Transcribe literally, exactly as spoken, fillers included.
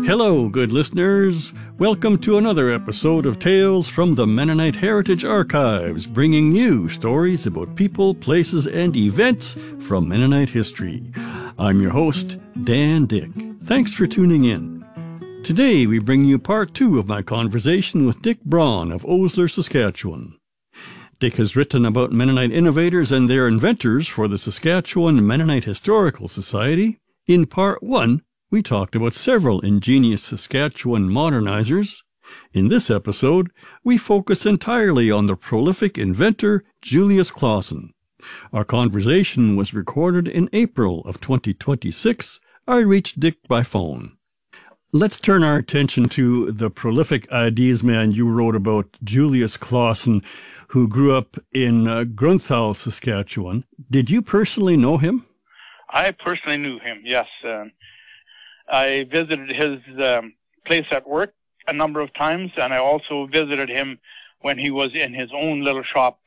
Hello, good listeners. Welcome to another episode of Tales from the Mennonite Heritage Archives, bringing you stories about people, places, and events from Mennonite history. I'm your host, Dan Dick. Thanks for tuning in. Today, we bring you part two of my conversation with Dick Braun of Osler, Saskatchewan. Dick has written about Mennonite innovators and their inventors for the Saskatchewan Mennonite Historical Society. In part one, we talked about several ingenious Saskatchewan modernizers. In this episode, we focus entirely on the prolific inventor Julius Clausen. Our conversation was recorded in April of twenty twenty-six. I reached Dick by phone. Let's turn our attention to the prolific ideas man you wrote about, Julius Clausen, who grew up in uh, Grunthal, Saskatchewan. Did you personally know him? I personally knew him, yes. Uh, I visited his um, place at work a number of times, and I also visited him when he was in his own little shop